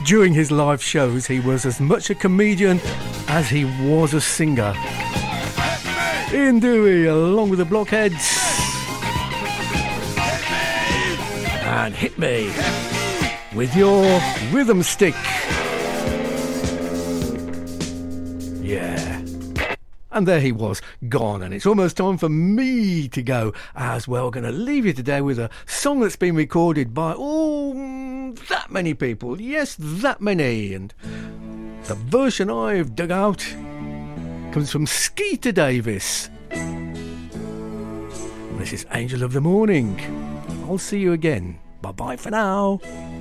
During his live shows, he was as much a comedian as he was a singer. Ian Dewey, along with the Blockheads. And Hit Me with your rhythm stick. Yeah. And there he was, gone. And it's almost time for me to go as well. We're going to leave you today with a song that's been recorded by, that many people. Yes, that many. And the version I've dug out comes from Skeeter Davis. This is Angel of the Morning. I'll see you again. Bye-bye for now.